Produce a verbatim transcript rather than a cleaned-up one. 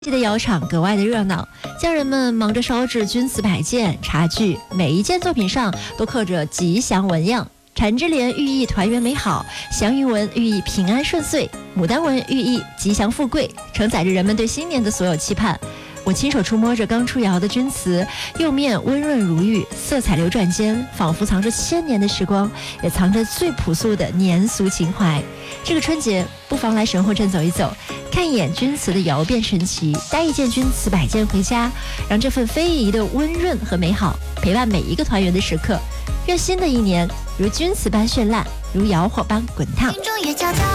记得窑厂格外的热闹，匠人们忙着烧制钧瓷摆件、茶具，每一件作品上都刻着吉祥纹样。缠枝莲寓意团圆美好，祥云纹寓意平安顺遂，牡丹纹寓意吉祥富贵，承载着人们对新年的所有期盼。我亲手触摸着刚出窑的钧瓷，釉面温润如玉，色彩流转间仿佛藏着千年的时光，也藏着最朴素的年俗情怀。这个春节不妨来神户镇走一走，看一眼钧瓷的窑变神奇，带一件钧瓷摆件回家，让这份非遗的温润和美好陪伴每一个团圆的时刻。愿新的一年如钧瓷般绚烂，如窑火般滚烫。